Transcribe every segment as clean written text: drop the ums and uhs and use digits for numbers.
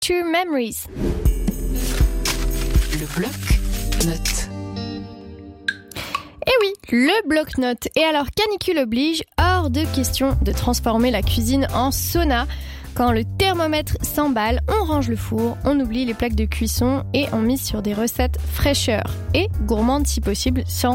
True Memories. Le bloc-notes. Eh oui, le bloc-notes. Et alors, canicule oblige, hors de question de transformer la cuisine en sauna. Quand le thermomètre s'emballe, on range le four, on oublie les plaques de cuisson et on mise sur des recettes fraîcheur et gourmandes si possible, sans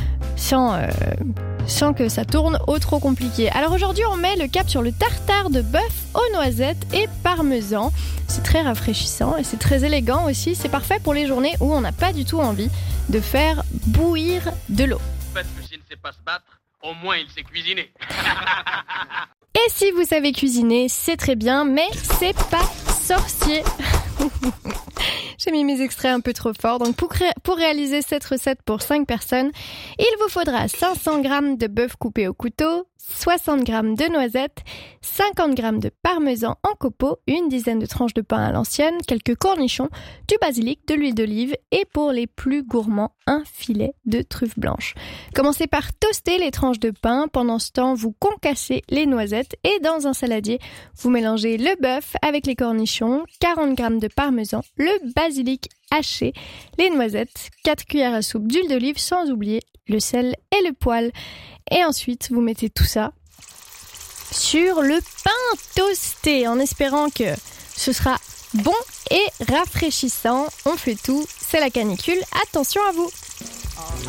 que ça tourne au trop compliqué. Alors aujourd'hui, on met le cap sur le tartare de bœuf aux noisettes et parmesan. C'est très rafraîchissant et c'est très élégant aussi. C'est parfait pour les journées où on n'a pas du tout envie de faire bouillir de l'eau. Parce que s'il ne sait pas se battre, au moins il sait cuisiner. Et si vous savez cuisiner, c'est très bien, mais c'est pas sorcier. J'ai mis mes extraits un peu trop fort. Donc pour réaliser cette recette pour 5 personnes, il vous faudra 500 g de bœuf coupé au couteau, 60 g de noisettes, 50 g de parmesan en copeaux, une dizaine de tranches de pain à l'ancienne, quelques cornichons, du basilic, de l'huile d'olive et pour les plus gourmands, un filet de truffe blanche. Commencez par toaster les tranches de pain. Pendant ce temps, vous concassez les noisettes et dans un saladier, vous mélangez le bœuf avec les cornichons, 40 g de parmesan, le basilic haché, les noisettes, 4 cuillères à soupe d'huile d'olive sans oublier le sel et le poêle. Et ensuite, vous mettez tout ça sur le pain toasté en espérant que ce sera bon et rafraîchissant. On fait tout, c'est la canicule. Attention à vous!